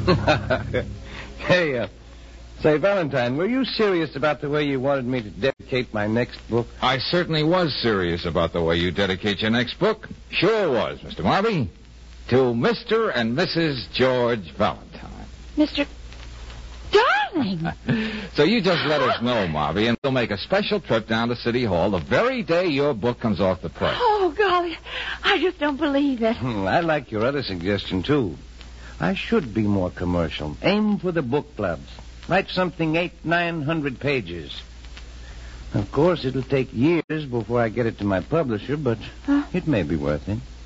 Hey, say, Valentine, were you serious about the way you wanted me to dedicate my next book? I certainly was serious about the way you dedicate your next book. Sure was, Mr. Marby. To Mr. and Mrs. George Valentine. Mr. Darling! So you just let us know, Marby, and we'll make a special trip down to City Hall the very day your book comes off the press. Oh, golly, I just don't believe it. I like your other suggestion, too. I should be more commercial. Aim for the book clubs. Write something 800-900 pages. Of course, it'll take years before I get it to my publisher, but it may be worth it.